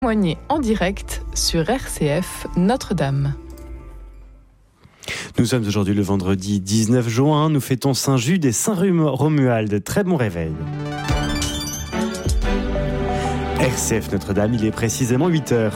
Témoigner en direct sur RCF Notre-Dame. Nous sommes aujourd'hui le vendredi 19 juin, nous fêtons Saint-Jude et Saint-Romuald. Très bon réveil. RCF Notre-Dame, il est précisément 8h.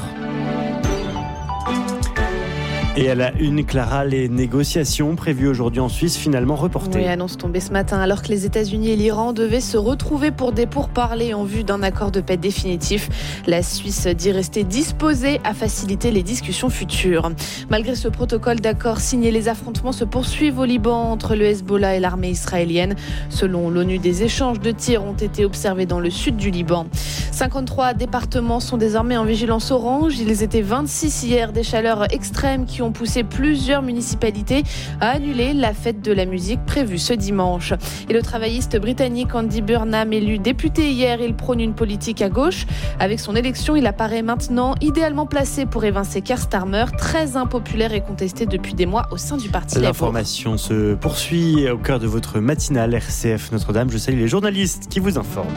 Et à la une, Clara, les négociations prévues aujourd'hui en Suisse finalement reportées. Oui, annonce tombée ce matin alors que les États-Unis et l'Iran devaient se retrouver pour des pourparlers en vue d'un accord de paix définitif. La Suisse dit rester disposée à faciliter les discussions futures. Malgré ce protocole d'accord signé, les affrontements se poursuivent au Liban entre le Hezbollah et l'armée israélienne. Selon l'ONU, des échanges de tirs ont été observés dans le sud du Liban. 53 départements sont désormais en vigilance orange. Ils étaient 26 hier, des chaleurs extrêmes qui ont poussé plusieurs municipalités à annuler la fête de la musique prévue ce dimanche. Et le travailliste britannique Andy Burnham, élu député hier, il prône une politique à gauche. Avec son élection, il apparaît maintenant idéalement placé pour évincer Keir Starmer, très impopulaire et contesté depuis des mois au sein du parti Labour. L'information se poursuit au cœur de votre matinale RCF Notre-Dame. Je salue les journalistes qui vous informent.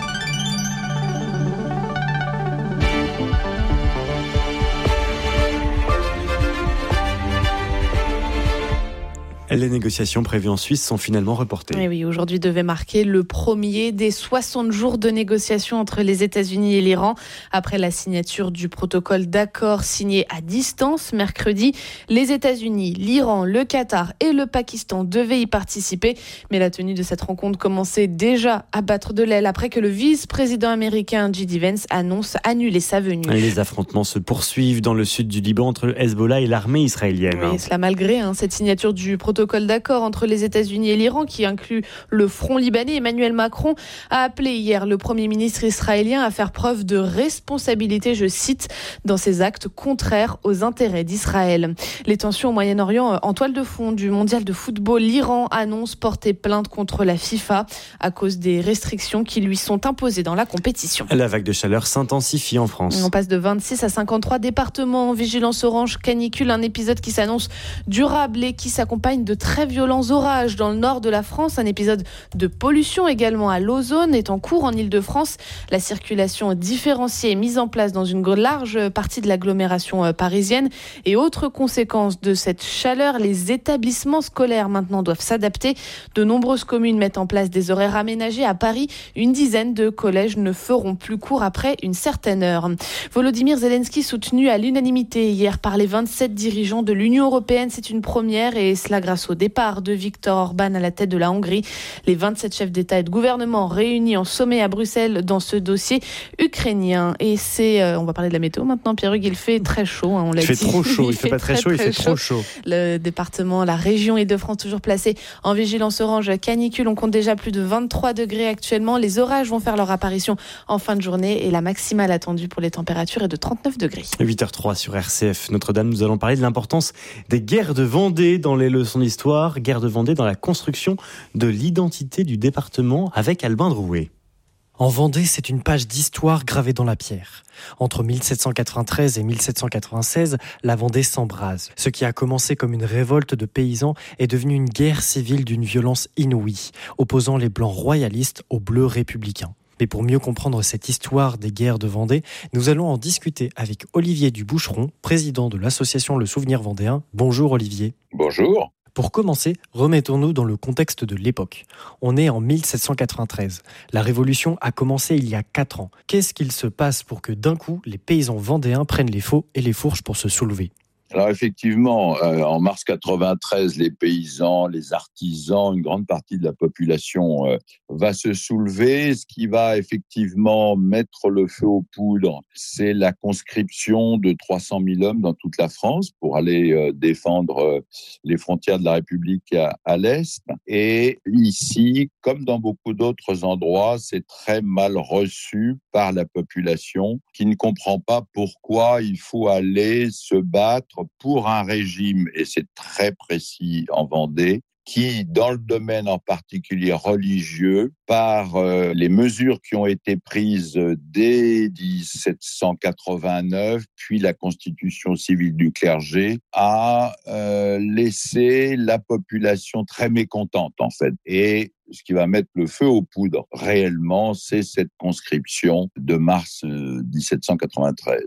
Les négociations prévues en Suisse sont finalement reportées. Et oui, aujourd'hui devait marquer le premier des 60 jours de négociations entre les États-Unis et l'Iran. Après la signature du protocole d'accord signé à distance mercredi, les États-Unis, l'Iran, le Qatar et le Pakistan devaient y participer. Mais la tenue de cette rencontre commençait déjà à battre de l'aile après que le vice-président américain J.D. Vance annonce annuler sa venue. Les affrontements se poursuivent dans le sud du Liban entre le Hezbollah et l'armée israélienne. Oui, cela malgré cette signature du protocole d'accord entre les États-Unis et l'Iran qui inclut le front libanais. Emmanuel Macron a appelé hier le Premier ministre israélien à faire preuve de responsabilité, je cite, dans ses actes contraires aux intérêts d'Israël. Les tensions au Moyen-Orient en toile de fond du mondial de football. L'Iran annonce porter plainte contre la FIFA à cause des restrictions qui lui sont imposées dans la compétition. La vague de chaleur s'intensifie en France. On passe de 26 à 53 départements en vigilance orange canicule, un épisode qui s'annonce durable et qui s'accompagne de très violents orages dans le nord de la France. Un épisode de pollution également à l'ozone est en cours en Île-de-France. La circulation différenciée est mise en place dans une large partie de l'agglomération parisienne. Et autre conséquence de cette chaleur, les établissements scolaires maintenant doivent s'adapter. De nombreuses communes mettent en place des horaires aménagés. À Paris, une dizaine de collèges ne feront plus cours après une certaine heure. Volodymyr Zelensky soutenu à l'unanimité hier par les 27 dirigeants de l'Union européenne. C'est une première et cela grâce au départ de Viktor Orban à la tête de la Hongrie. Les 27 chefs d'État et de gouvernement réunis en sommet à Bruxelles dans ce dossier ukrainien. Et on va parler de la météo maintenant. Pierre-Hugues, il fait très chaud, on l'a dit. Il fait trop chaud, il fait pas très chaud, il fait trop chaud. Le département, la région Île-de-France toujours placée en vigilance orange canicule. On compte déjà plus de 23 degrés actuellement. Les orages vont faire leur apparition en fin de journée et la maximale attendue pour les températures est de 39 degrés. 8h03 sur RCF Notre-Dame, nous allons parler de l'importance des guerres de Vendée dans les leçons d'histoire. Guerre de Vendée dans la construction de l'identité du département avec Albin Drouet. En Vendée, c'est une page d'histoire gravée dans la pierre. Entre 1793 et 1796, la Vendée s'embrase. Ce qui a commencé comme une révolte de paysans est devenu une guerre civile d'une violence inouïe, opposant les blancs royalistes aux bleus républicains. Mais pour mieux comprendre cette histoire des guerres de Vendée, nous allons en discuter avec Olivier Duboucheron, président de l'association Le Souvenir Vendéen. Bonjour Olivier. Bonjour. Pour commencer, remettons-nous dans le contexte de l'époque. On est en 1793. La Révolution a commencé il y a 4 ans. Qu'est-ce qu'il se passe pour que d'un coup, les paysans vendéens prennent les faux et les fourches pour se soulever ? Alors effectivement, en mars 93, les paysans, les artisans, une grande partie de la population va se soulever. Ce qui va effectivement mettre le feu aux poudres, c'est la conscription de 300 000 hommes dans toute la France pour aller défendre les frontières de la République à l'Est. Et ici, comme dans beaucoup d'autres endroits, c'est très mal reçu par la population qui ne comprend pas pourquoi il faut aller se battre pour un régime, et c'est très précis en Vendée, qui, dans le domaine en particulier religieux, par les mesures qui ont été prises dès 1789, puis la constitution civile du clergé, a laissé la population très mécontente, en fait. Et ce qui va mettre le feu aux poudres réellement, c'est cette conscription de mars 1793.